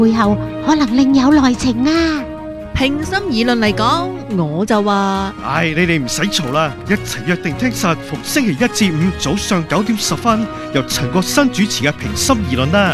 背後可能另有內情啊！ 平心而論嚟講，我就話， 你哋唔使嘈啦，一齊約定聽實逢星期一至五早上9:10，由陳國新主持嘅平心而論啦。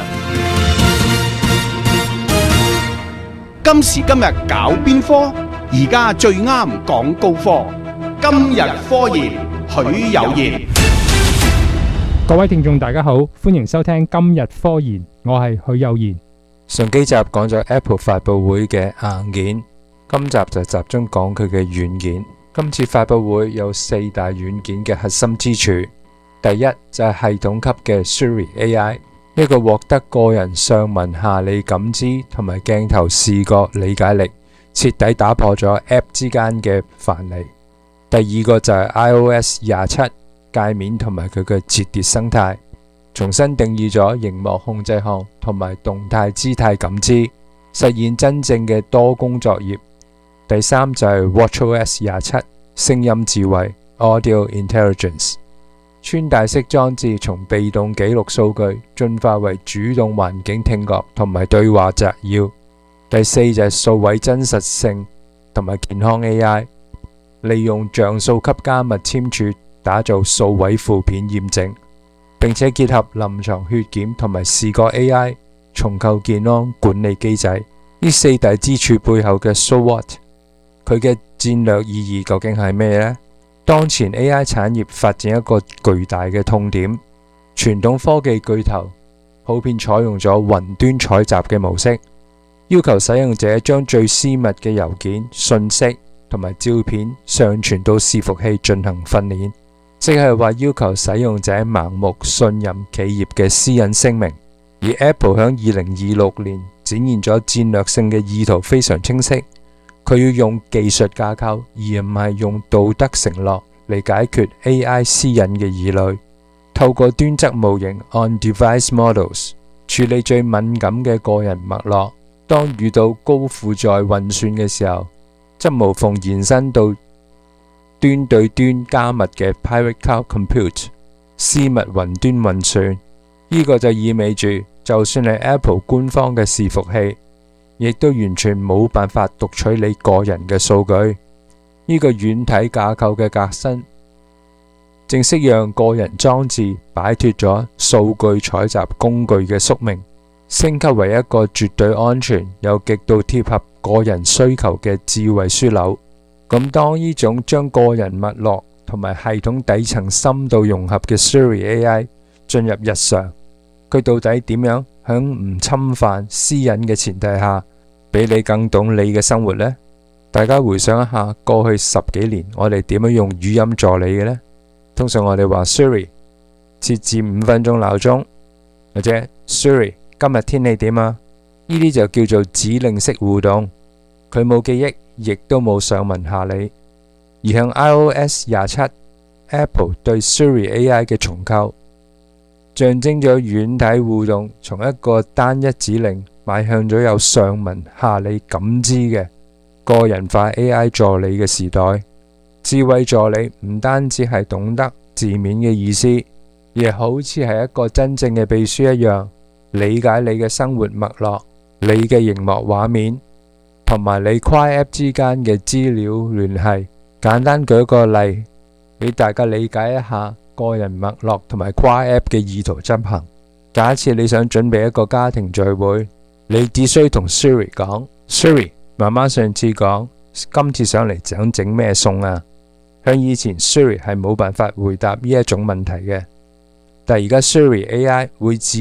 今時今日搞邊科？而家最啱講高科。今日科研，許有賢。 各位聽眾大家好，歡迎收聽今日科研，我係許有賢。 上幾集講咗 Apple 發佈會嘅硬件，今集就集中講佢嘅軟件。今次發佈會有4大軟件嘅核心之處。第一就係系統級嘅 Siri AI， 一個獲得個人上文下理感知同埋鏡頭視覺理解力，徹底打破咗 App 之間嘅藩籬。第二個就係 iOS 27界面同埋佢嘅折疊生態，重新定義咗螢幕控制項同埋動態姿態感知，實現真正嘅多工作業。第三就係 watchOS 27聲音智慧 Audio Intelligence， 穿戴式裝置從被動記錄數據進化為主動環境聽覺同埋對話摘要。第四就係數位真實性同埋健康 AI， 利用像素級加密簽署打造數位負片驗證，並且結合臨床血檢同埋視覺 AI 重構健康管理機制。呢4大支柱背後嘅 So What， 佢嘅戰略意義究竟係咩呢？當前 AI 產業發展一個巨大嘅痛點，傳統科技巨頭普遍採用咗雲端採集嘅模式，要求使用者將最私密嘅郵件、訊息同埋照片上傳到伺服器進行訓練，即係話要求使用者盲目信任企業嘅私隱聲明。而 Apple 響2026年展現咗戰略性嘅意圖非常清晰，佢要用技術架構而唔係用道德承諾嚟解決 AI 私隱嘅疑慮，透過端側模型 On-Device Models 處理最敏感嘅個人脈絡，當遇到高負載運算嘅時候，則無縫延伸到端對端加密嘅 Private Cloud Compute 私密雲端運算。呢個就意味住，就算係 Apple 官方嘅伺服器，亦都完全冇辦法讀取你個人嘅數據。呢個軟體架構嘅革新，正式讓個人裝置擺脫咗數據採集工具嘅宿命，升級為一個絕對安全又極度貼合個人需求嘅智慧樞紐。咁當呢種將個人脈絡同埋系統底層深度融合嘅 Siri AI 進入日常，佢到底點樣響唔侵犯私隱嘅前提下，比你更懂你嘅生活呢？大家回想一下過去10幾年，我哋點樣用語音助理嘅呢？通常我哋話 Siri 設置5分鐘鬧鐘，或者 Siri 今日天氣點啊？呢啲就叫做指令式互動，佢冇記憶，亦都冇上文下理。而向 iOS 27 Apple 對 Siri AI 嘅重構，象徵咗軟體互動從一個單一指令邁向咗有上文下理感知嘅個人化 AI 助理嘅時代。智慧助理唔單止係懂得字面嘅意思，而好似係一個真正嘅秘書一樣，理解你嘅生活脈絡、你嘅螢幕畫面同埋你跨 App 之間嘅資料聯繫。簡單舉個例，俾大家理解一下個人脈絡同埋跨 App 嘅意圖執行。假設你想準備一個家庭聚會，你只需同 Siri 講 ：Siri， 媽媽上次講今次上嚟想整咩餸啊？向以前 Siri 係冇辦法回答呢一種問題嘅，但而家 Siri AI 會自